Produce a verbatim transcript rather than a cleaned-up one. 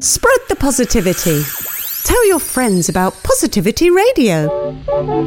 Spread the positivity. Tell your friends about Positivity Radio.